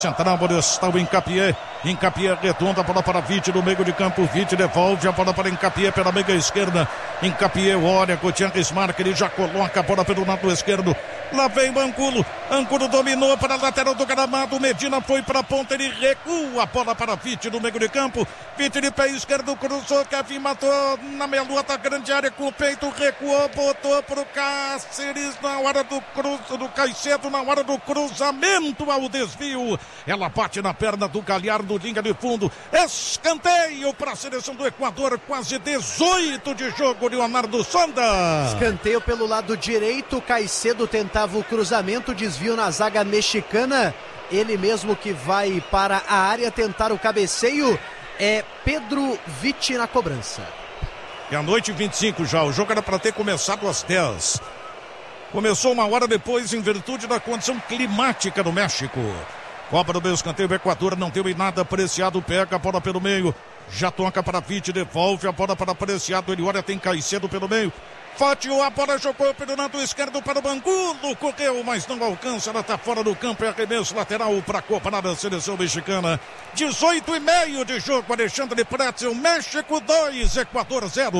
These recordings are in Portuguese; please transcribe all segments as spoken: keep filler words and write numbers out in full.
Central, está o Hincapié. Hincapié retunda a bola para Vitti no meio de campo. Vitti devolve a bola para Hincapié pela meia esquerda. Hincapié olha, Gutierrez marca, ele já coloca a bola pelo lado esquerdo. Lá vem o Angulo. Angulo dominou para a lateral do gramado. Medina foi para a ponta, ele recua a bola para Vitti no meio de campo. Vitti de pé esquerdo, cruzou. Kevin matou na meia lua da grande área com o peito, recuou, botou para o Cáceres na hora do cruz, do Caicedo, na hora do cruzamento ao desvio. Ela bate na perna do Galhardo, linha de fundo. Escanteio para a seleção do Equador, quase dezoito de jogo, Leonardo Sonda. Escanteio pelo lado direito, Caicedo tentava o cruzamento, desvio na zaga mexicana. Ele mesmo que vai para a área tentar o cabeceio. É Pedro Vitti na cobrança. É a noite vinte e cinco já, o jogo era para ter começado às dez. Começou uma hora depois em virtude da condição climática do México. Copa do meio escanteio, o Equador não deu em nada, Preciado pega a bola pelo meio, já toca para Vitti, devolve a bola para Preciado, ele olha, tem Caicedo pelo meio, fatiou a bola, jogou pelo lado esquerdo para o Angulo, correu, mas não alcança, ela está fora do campo, é arremesso lateral para a Copa da seleção mexicana. dezoito e meio de jogo, Alexandre Pretzel, México dois, Equador zero.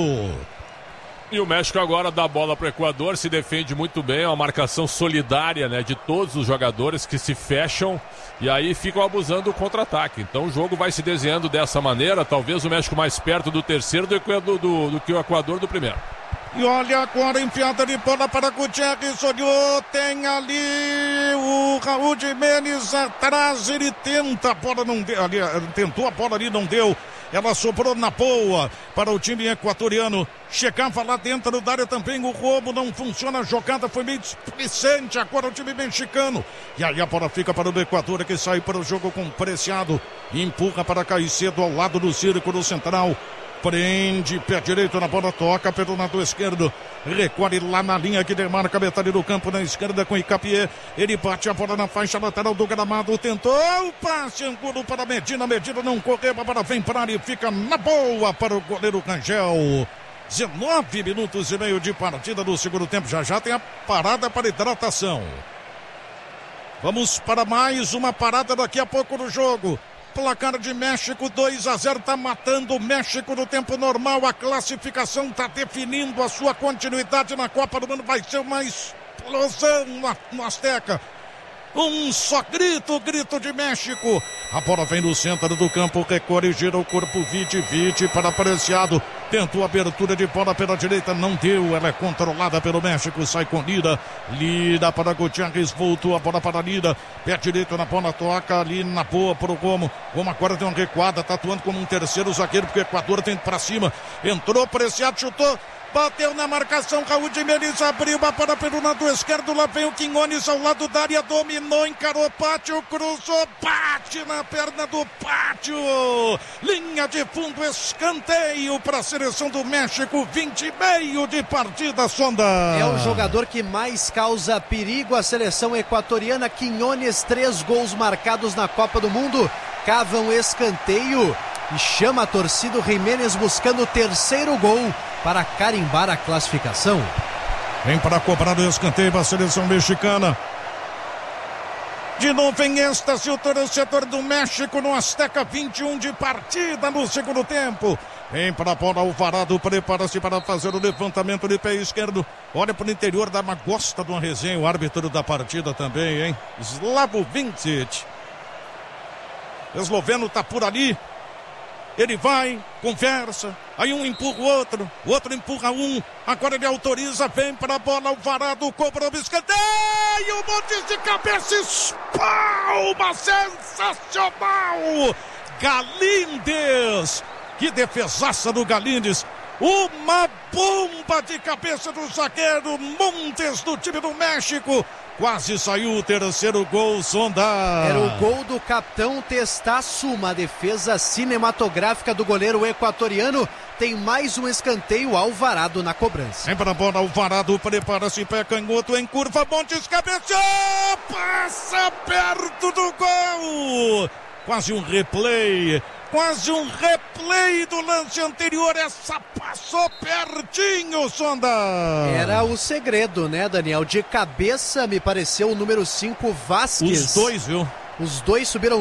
E o México agora dá a bola para o Equador, se defende muito bem, é uma marcação solidária, né, de todos os jogadores que se fecham e aí ficam abusando do contra-ataque. Então o jogo vai se desenhando dessa maneira, talvez o México mais perto do terceiro do, do, do, do que o Equador do primeiro. E olha agora a enfiada de bola para Gutierrez, olhou, tem ali o Raul Jimenez atrás, ele tenta, a bola não deu, ali, tentou a bola ali, não deu. Ela sobrou na boa para o time equatoriano. Chegava lá dentro da área também. O roubo não funciona. A jogada foi meio displicente. Agora o time mexicano. E aí a bola fica para o Equador, que sai para o jogo com Preciado. Empurra para Caicedo ao lado do círculo central. Prende, pé direito na bola, toca pelo lado esquerdo, recolhe lá na linha que demarca a metade do campo na esquerda com Hincapié. Ele bate a bola na faixa lateral do gramado, tentou o passe, Angulo para Medina, Medina não correu, a bola vem para a área e fica na boa para o goleiro Rangel. dezenove minutos e meio de partida do segundo tempo, já já tem a parada para hidratação. Vamos para mais uma parada daqui a pouco no jogo. Placar de México dois a zero, tá matando o México no tempo normal, a classificação tá definindo a sua continuidade na Copa do Mundo, vai ser uma explosão no, no Azteca. Um só grito, grito de México. A bola vem no centro do campo, recolhe, gira o corpo, Vitti, Vitti para Preciado. Tentou abertura de bola pela direita, não deu, ela é controlada pelo México, sai com Lida. Lida para Gutierrez, voltou a bola para Lida. Pé direito na bola, toca ali na boa para o Gomo. Gomo agora tem uma recuada, tá atuando como um terceiro zagueiro, porque o Equador tem para cima. Entrou, Preciado, chutou. Bateu na marcação, Raul Jimenez abriu a bola pelo lado esquerdo, lá vem o Quinones ao lado da área, dominou, encarou Pátio, cruzou, bate na perna do Pátio, linha de fundo, escanteio para a seleção do México, vinte e meio de partida, Sonda. É o jogador que mais causa perigo à seleção equatoriana, Quinones, três gols marcados na Copa do Mundo, cava um escanteio e chama a torcida, o Jimenez buscando o terceiro gol para carimbar a classificação. Vem para cobrar o escanteio a seleção mexicana. De novo em êxtase o torcedor do México no Azteca, vinte e um de partida no segundo tempo. Vem para a bola, o Varado prepara-se para fazer o levantamento de pé esquerdo. Olha para o interior, dá uma gosta de uma resenha, o árbitro da partida também, hein? Slavo Vincic. O esloveno está por ali. Ele vai, conversa, aí um empurra o outro, o outro empurra um, agora ele autoriza, vem para a bola, o Varado cobrou o escanteio, um monte de cabeça, espalma, sensacional, Galíndez, que defesaça do Galíndez, uma bomba de cabeça do zagueiro Montes do time do México. Quase saiu o terceiro gol, Sonda. Era o gol do capitão Testaço, uma defesa cinematográfica do goleiro equatoriano. Tem mais um escanteio, Alvarado na cobrança. Vem para a bola, Alvarado prepara-se, pé canhoto em curva, Montes cabeceou, passa perto do gol. Quase um replay. Quase um replay do lance anterior, essa passou pertinho, Sonda. Era o segredo, né, Daniel? De cabeça, me pareceu o número cinco, Vasquez. Os dois, viu? Os dois subiram